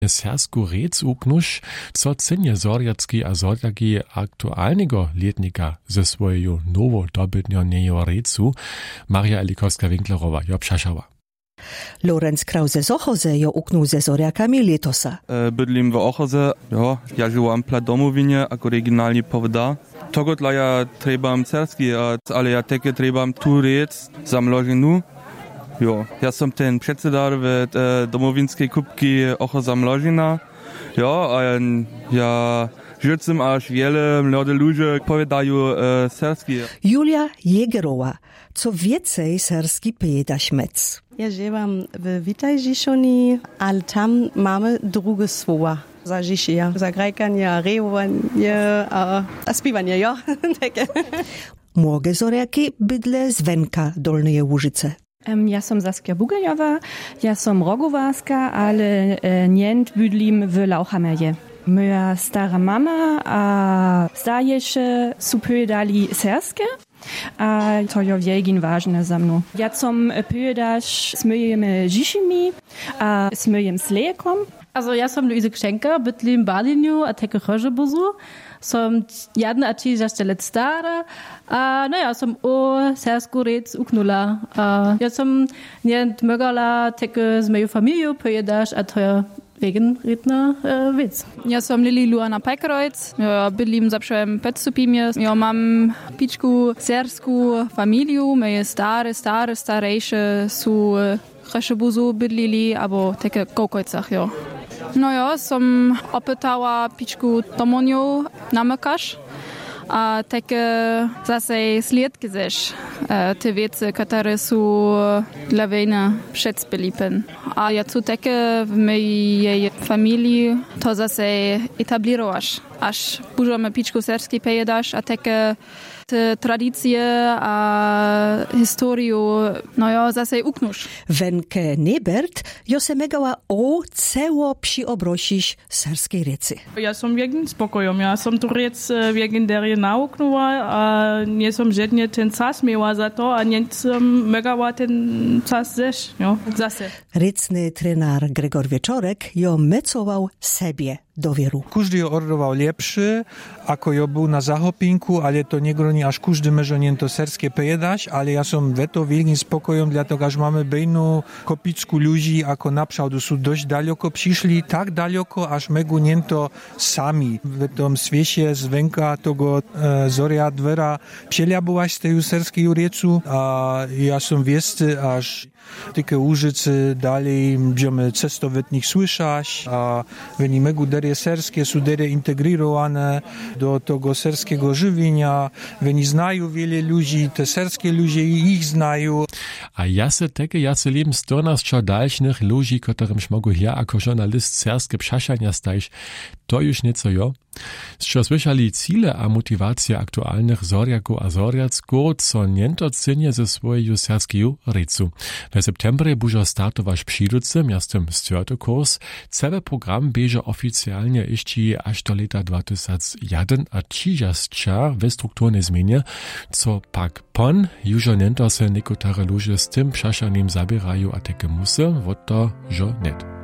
sersku rec uknuš, co cenje Zorjacki a Zorjaki aktualnego letnika ze swojeju nowo dobytnjonejo recu Maria Elikowska-Winklerowa jo přašała. Lorenz Krause z Ochoze jo uknul ze Zorjakami letosa. Bydlim w Ochoze, ja żyłam pla domowinie, jak oryginalnie powda. Tego dla ja trebam cerski, ale ja takie trebam tu rec zamlożenu. Ja som ten předsedar v domovinskej kupki Ochoza Mložina. A ja žilcem až wiele młode ludzie powiedają serski. Julia Jegerowa, co więcej serski pojeda śmec. Ja żywam w Witaj Žišoni, ale tam mamy drugie słowa. Za Žišia, za grajkanie, rejowanie, a spiwanie, jo. Młoge Zorjaki bydle zwenka Dolneje Łużyce. Ja som Saskia Bugajowa, ja som Rogowarska, ale nient bydlim w Lauchamerje. Moja stara mama a staješe su povedali serske, a to je wielgin ważne za mną. Ja som povedaš s mojim Žišimi a s mojim Slejekom. Also ja som Luise Gschenker, bydlim Balinju, a teke Chorzebuzu. Som jedna ači zaštelet stara, a ja som o sersku rec uknula. Ja som nient mögala teke z moju familiju pojedaš, a to je wegen redna wic. Ja som Lili Luana Pajkerojc, ja bydlim zawsze Petsupimie. Ja mam pičku sersku familiju, moje starejsze su Chorzebuzu bydlili, abo teke Kołkojcach, jo. No ja som opytała pičku Tomoniu namykasz, a takie zase sliedki zesz, te wiece, które są dla wojny przedspilipen. A ja tu takie w mojej familii to zase etablirowasz, aż możemy pičku serski pojedasz, a takie tradycje a historiu, zase uknusz. Wenke Nebert jo se megała o ceło przyobrosić serskiej recy. Ja som wegen spokojom, ja som tu rec wegen der je nauknuła, a nie som żadnie ten czas miała za to, a nie som megała ten czas zesz, zase. Recny trener Gregor Wieczorek jo mecował sobie do wieru. Każdy jo ordował lepszy, ako jo był na zahopinku, ale to nie groni aż każdy może nie to serskie pojedać, ale ja som veto wielkim spokojom, dlatego aż mamy bejnu kopicku ludzi, ako naprzód są dość daleko przyszli, tak daleko, aż megu nie to sami w tym świecie zwenka tego Zorja dwera przeliabować z tej serskiej recu, a ja som wiesty, aż takie Łużycy dalej będziemy cestowetnych słyszać, a oni megu derie serskie są derie integrirowane do tego serskiego żywienia, oni znają wiele ludzi, te serskie ludzie ich znają. A ja se leben stornasčo dalšnych ludzi, którym mogу ja jako journalist serskie przaszania stajć, to już nieco jo. Zčo słyszali cile a motiwacja aktualnych Zorjaków a Zorjacków, co niento cenie ze swojej serskiju recu. W septembrze bużo startować przyduce, miastem stjorty kurs. Cały program bieże oficjalnie jeszcze aż do lata 2001, a čižasča we strukturnej zmianie, co pak pon, jużo niento se niekotare ludzie z tym przaszanim zabierają, a takie musy, wot to jo net.